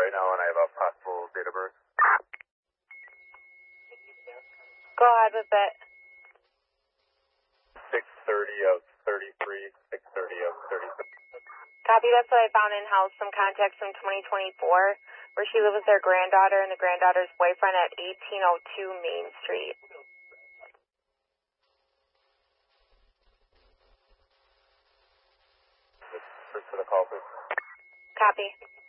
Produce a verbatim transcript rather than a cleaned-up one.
right now, and I have a possible date of birth. Go ahead with it. six thirty of thirty-three, six thirty of thirty-six. Copy, that's what I found in-house, some contacts from twenty twenty-four, where she lived with her granddaughter and the granddaughter's boyfriend at eighteen oh two Main Street. For the call, please. Copy.